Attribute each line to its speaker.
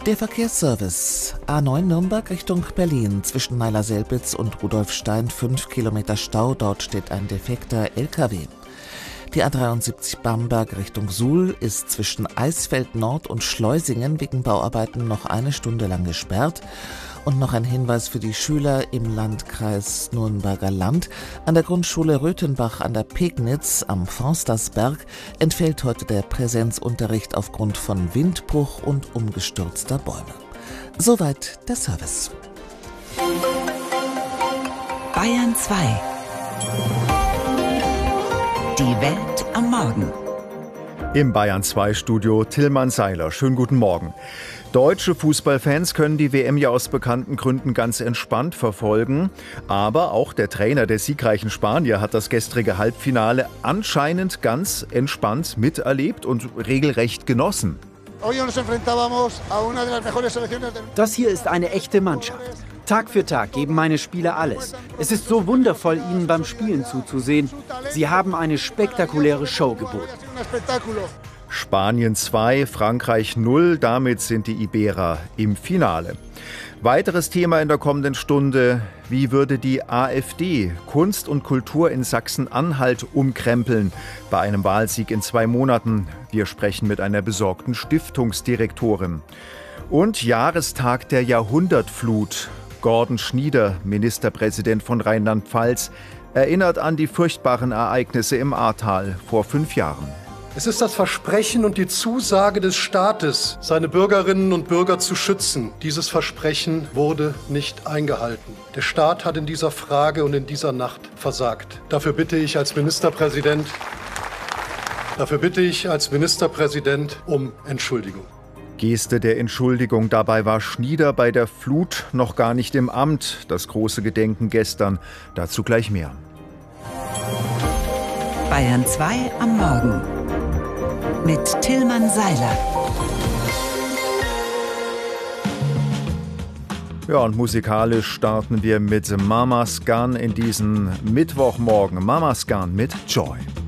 Speaker 1: Der Verkehrsservice. A9 Nürnberg Richtung Berlin. Zwischen Meiler-Selbitz und Rudolfstein 5 Kilometer Stau. Dort steht ein defekter LKW. Die A73 Bamberg Richtung Suhl ist zwischen Eisfeld Nord und Schleusingen wegen Bauarbeiten noch eine Stunde lang gesperrt. Und noch ein Hinweis für die Schüler im Landkreis Nürnberger Land. An der Grundschule Röthenbach an der Pegnitz am Forstersberg entfällt heute der Präsenzunterricht aufgrund von Windbruch und umgestürzter Bäume. Soweit der Service.
Speaker 2: Bayern 2. Die Welt am Morgen.
Speaker 3: Im Bayern 2 Studio Tillmann Seiler. Schönen guten Morgen. Deutsche Fußballfans können die WM ja aus bekannten Gründen ganz entspannt verfolgen. Aber auch der Trainer der siegreichen Spanier hat das gestrige Halbfinale anscheinend ganz entspannt miterlebt und regelrecht genossen.
Speaker 4: Das hier ist eine echte Mannschaft. Tag für Tag geben meine Spieler alles. Es ist so wundervoll, ihnen beim Spielen zuzusehen. Sie haben eine spektakuläre Show geboten.
Speaker 3: Spanien 2, Frankreich 0, damit sind die Iberer im Finale. Weiteres Thema in der kommenden Stunde: Wie würde die AfD Kunst und Kultur in Sachsen-Anhalt umkrempeln bei einem Wahlsieg in 2 Monaten? Wir sprechen mit einer besorgten Stiftungsdirektorin. Und Jahrestag der Jahrhundertflut. Gordon Schnieder, Ministerpräsident von Rheinland-Pfalz, erinnert an die furchtbaren Ereignisse im Ahrtal vor 5 Jahren.
Speaker 5: Es ist das Versprechen und die Zusage des Staates, seine Bürgerinnen und Bürger zu schützen. Dieses Versprechen wurde nicht eingehalten. Der Staat hat in dieser Frage und in dieser Nacht versagt. Dafür bitte ich als Ministerpräsident um Entschuldigung.
Speaker 3: Geste der Entschuldigung. Dabei war Schnieder bei der Flut noch gar nicht im Amt. Das große Gedenken gestern. Dazu gleich mehr.
Speaker 2: Bayern 2 am Morgen. Mit Tillmann Seiler.
Speaker 3: Ja, und musikalisch starten wir mit Mama's Gun in diesen Mittwochmorgen. Mama's Gun mit Joy.